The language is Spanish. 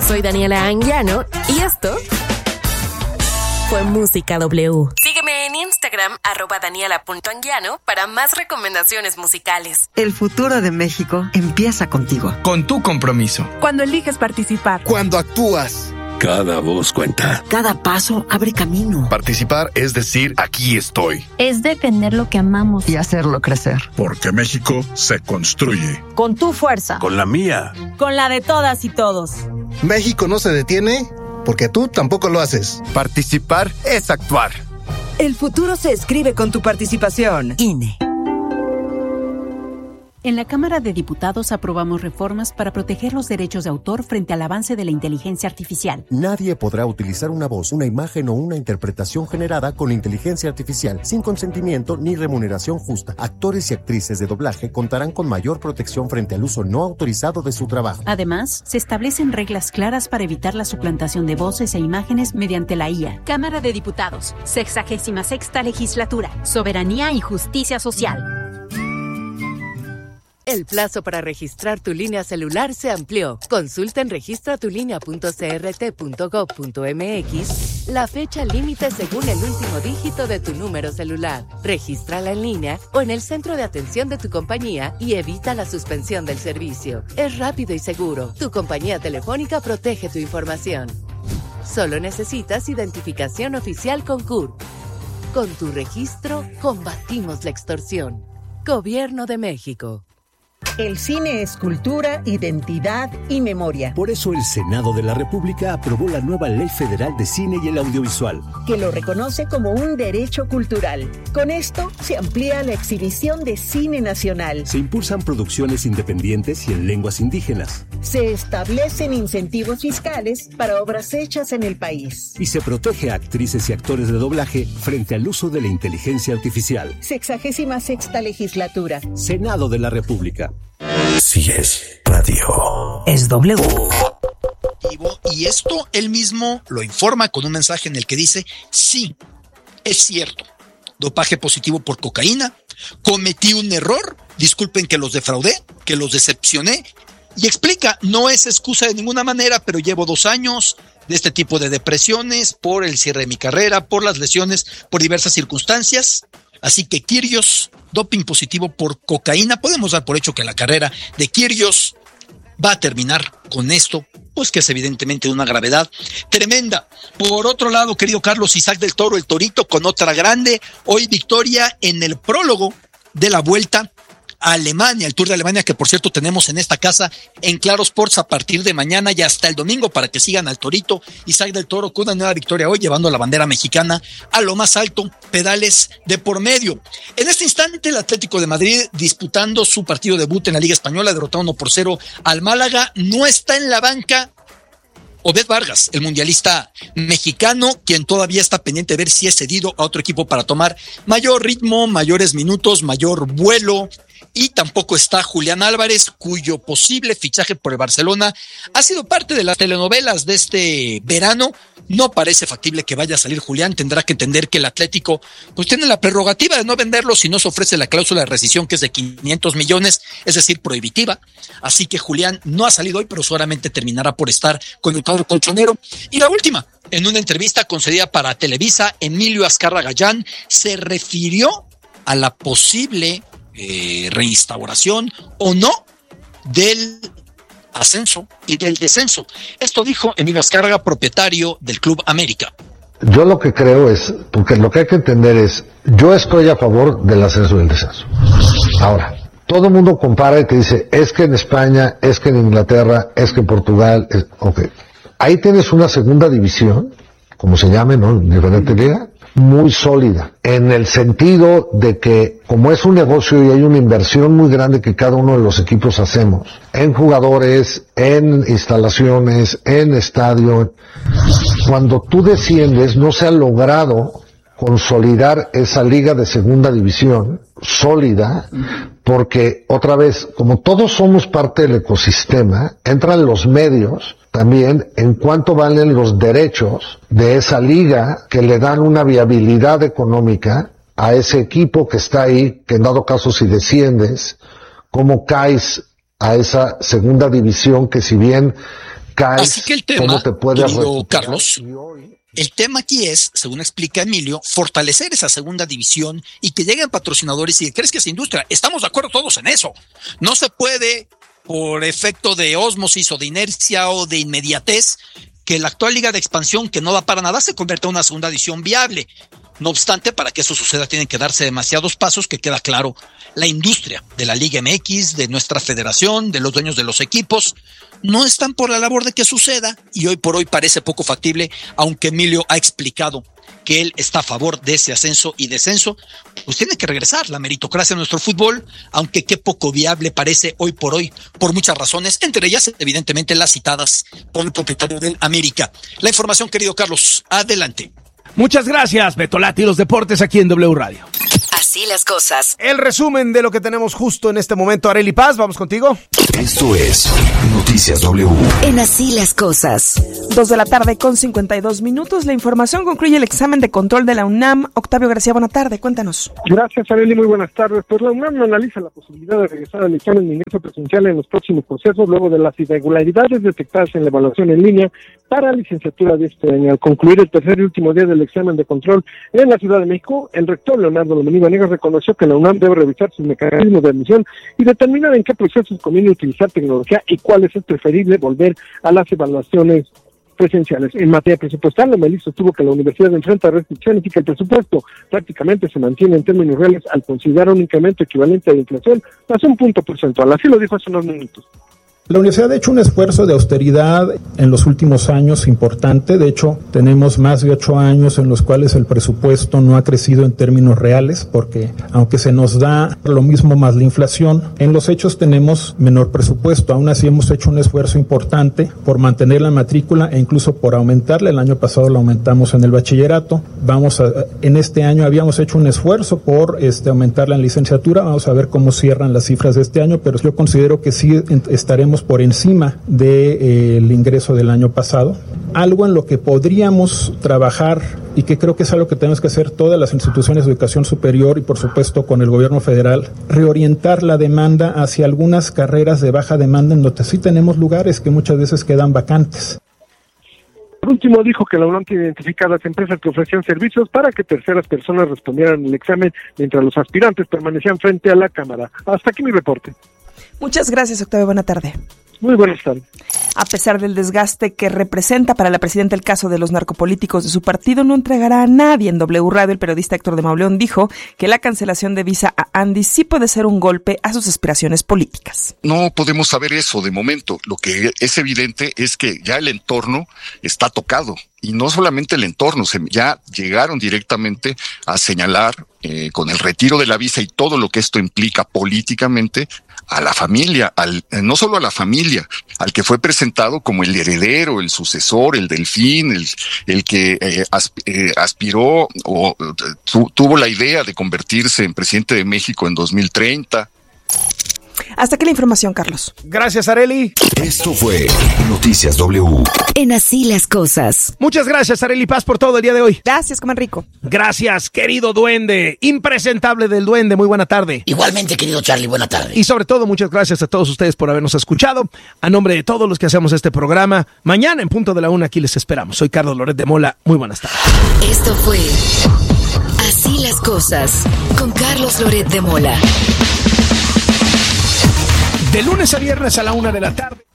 Soy Daniela Anguiano y esto fue Música W. Sígueme en Instagram, @daniela.anguiano, para más recomendaciones musicales. El futuro de México empieza contigo. Con tu compromiso. Cuando eliges participar. Cuando actúas. Cada voz cuenta. Cada paso abre camino. Participar es decir, aquí estoy. Es defender lo que amamos. Y hacerlo crecer. Porque México se construye. Con tu fuerza. Con la mía. Con la de todas y todos. México no se detiene porque tú tampoco lo haces. Participar es actuar. El futuro se escribe con tu participación. INE. En la Cámara de Diputados aprobamos reformas para proteger los derechos de autor frente al avance de la inteligencia artificial. Nadie podrá utilizar una voz, una imagen o una interpretación generada con inteligencia artificial sin consentimiento ni remuneración justa. Actores y actrices de doblaje contarán con mayor protección frente al uso no autorizado de su trabajo. Además, se establecen reglas claras para evitar la suplantación de voces e imágenes mediante la IA. Cámara de Diputados, 66ª Legislatura, Soberanía y Justicia Social. El plazo para registrar tu línea celular se amplió. Consulta en registratulinea.crt.gov.mx la fecha límite según el último dígito de tu número celular. Regístrala en línea o en el centro de atención de tu compañía y evita la suspensión del servicio. Es rápido y seguro. Tu compañía telefónica protege tu información. Solo necesitas identificación oficial con CURP. Con tu registro, combatimos la extorsión. Gobierno de México. El cine es cultura, identidad y memoria. Por eso el Senado de la República aprobó la nueva Ley Federal de Cine y el Audiovisual, que lo reconoce como un derecho cultural. Con esto se amplía la exhibición de cine nacional. Se impulsan producciones independientes y en lenguas indígenas. Se establecen incentivos fiscales para obras hechas en el país. Y se protege a actrices y actores de doblaje frente al uso de la inteligencia artificial. 66ª Legislatura. Senado de la República. Si es radio. Es W. Y esto él mismo lo informa con un mensaje en el que dice: sí, es cierto, dopaje positivo por cocaína, cometí un error, disculpen que los defraudé, que los decepcioné, y explica, no es excusa de ninguna manera, pero llevo 2 años de este tipo de depresiones por el cierre de mi carrera, por las lesiones, por diversas circunstancias. Así que Kyrgios, doping positivo por cocaína, podemos dar por hecho que la carrera de Kyrgios va a terminar con esto, pues que es evidentemente de una gravedad tremenda. Por otro lado, querido Carlos, Isaac del Toro, el Torito, con otra grande, hoy victoria en el prólogo de la Vuelta a Alemania, el Tour de Alemania, que por cierto tenemos en esta casa en Claro Sports a partir de mañana y hasta el domingo para que sigan al Torito. Isaac del Toro con una nueva victoria hoy, llevando la bandera mexicana a lo más alto, pedales de por medio. En este instante el Atlético de Madrid disputando su partido debut en la Liga Española, derrotando 1-0 al Málaga. No está en la banca Obed Vargas, el mundialista mexicano, quien todavía está pendiente de ver si es cedido a otro equipo para tomar mayor ritmo, mayores minutos, mayor vuelo. Y tampoco está Julián Álvarez, cuyo posible fichaje por el Barcelona ha sido parte de las telenovelas de este verano. No parece factible que vaya a salir Julián. Tendrá que entender que el Atlético pues tiene la prerrogativa de no venderlo si no se ofrece la cláusula de rescisión, que es de 500 millones, es decir, prohibitiva. Así que Julián no ha salido hoy, pero seguramente terminará por estar con el cuadro colchonero. Y la última, en una entrevista concedida para Televisa, Emilio Azcárraga Gallán se refirió a la posible reinstauración o no del ascenso y del descenso. Esto dijo Emilio Azcárraga, propietario del Club América. Yo lo que creo es, porque lo que hay que entender es, yo estoy a favor del ascenso y del descenso. Ahora, todo el mundo compara y te dice, es que en España, es que en Inglaterra, es que en Portugal, ok. Ahí tienes una segunda división, como se llame, ¿no? Diferente liga, muy sólida, en el sentido de que como es un negocio y hay una inversión muy grande que cada uno de los equipos hacemos, en jugadores, en instalaciones, en estadio, cuando tú desciendes no se ha logrado consolidar esa liga de segunda división sólida, porque otra vez, como todos somos parte del ecosistema, entran los medios también en cuánto valen los derechos de esa liga que le dan una viabilidad económica a ese equipo que está ahí, que en dado caso si desciendes, cómo caes a esa segunda división que si bien caes, así que el tema, ¿cómo te puedes querido Carlos, el tema aquí es, según explica Emilio, fortalecer esa segunda división y que lleguen patrocinadores y que crezca esa industria. Estamos de acuerdo todos en eso. No se puede, por efecto de ósmosis o de inercia o de inmediatez, que la actual liga de expansión, que no da para nada, se convierta en una segunda división viable. No obstante, para que eso suceda tienen que darse demasiados pasos, que queda claro, la industria de la Liga MX, de nuestra federación, de los dueños de los equipos, no están por la labor de que suceda y hoy por hoy parece poco factible, aunque Emilio ha explicado que él está a favor de ese ascenso y descenso, pues tiene que regresar la meritocracia en nuestro fútbol, aunque qué poco viable parece hoy por hoy, por muchas razones, entre ellas evidentemente las citadas por el propietario del América. La información, querido Carlos, adelante. Muchas gracias, Betolati y los deportes aquí en W Radio. Así las cosas. El resumen de lo que tenemos justo en este momento. Arely Paz, vamos contigo. Esto es Noticias W. En Así las cosas. 2:52 p.m. La información concluye el examen de control de la UNAM. Octavio García, buena tarde, cuéntanos. Gracias, Arely, muy buenas tardes. Pues la UNAM analiza la posibilidad de regresar al examen de ingreso presencial en los próximos procesos luego de las irregularidades detectadas en la evaluación en línea para licenciatura de este año. Al concluir el tercer y último día del examen de control en la Ciudad de México, el rector Leonardo Lomelí Vanegas reconoció que la UNAM debe revisar sus mecanismos de admisión y determinar en qué procesos conviene utilizar tecnología y cuál es preferible volver a las evaluaciones presenciales. En materia presupuestal, Lomelí sostuvo que la universidad enfrenta restricciones y que el presupuesto prácticamente se mantiene en términos reales al considerar un incremento equivalente a la inflación más un punto porcentual. Así lo dijo hace unos minutos. La universidad ha hecho un esfuerzo de austeridad en los últimos años importante. De hecho, tenemos más de 8 años en los cuales el presupuesto no ha crecido en términos reales, porque aunque se nos da lo mismo más la inflación, en los hechos tenemos menor presupuesto. Aún así hemos hecho un esfuerzo importante por mantener la matrícula e incluso por aumentarla. El año pasado la aumentamos en el bachillerato. En este año habíamos hecho un esfuerzo por aumentarla en licenciatura. Vamos a ver cómo cierran las cifras de este año, pero yo considero que sí estaremos por encima del ingreso del año pasado. Algo en lo que podríamos trabajar y que creo que es algo que tenemos que hacer todas las instituciones de educación superior y por supuesto con el gobierno federal, reorientar la demanda hacia algunas carreras de baja demanda en donde sí tenemos lugares que muchas veces quedan vacantes. Por último, dijo que la UNAM tiene identificadas empresas que ofrecían servicios para que terceras personas respondieran el examen mientras los aspirantes permanecían frente a la cámara. Hasta aquí mi reporte. Muchas gracias, Octavio. Buena tarde. Muy buenas tardes. A pesar del desgaste que representa para la presidenta el caso de los narcopolíticos de su partido, no entregará a nadie. En W Radio, el periodista Héctor de Mauleón dijo que la cancelación de visa a Andy sí puede ser un golpe a sus aspiraciones políticas. No podemos saber eso de momento. Lo que es evidente es que ya el entorno está tocado. Y no solamente el entorno, ya llegaron directamente a señalar con el retiro de la visa y todo lo que esto implica políticamente a la familia, no solo a la familia, al que fue presentado como el heredero, el sucesor, el delfín, el que aspiró o tuvo la idea de convertirse en presidente de México en 2030. Hasta aquí la información, Carlos. Gracias, Arely. Esto fue Noticias W. En Así las cosas. Muchas gracias, Arely Paz, por todo el día de hoy. Gracias, coman rico. Gracias, querido duende, impresentable del duende, muy buena tarde. Igualmente, querido Charlie, buena tarde. Y sobre todo, muchas gracias a todos ustedes por habernos escuchado. A nombre de todos los que hacemos este programa, mañana en punto de la 1 aquí les esperamos. Soy Carlos Loret de Mola, muy buenas tardes. Esto fue Así las cosas, con Carlos Loret de Mola. De lunes a viernes a la 1 de la tarde.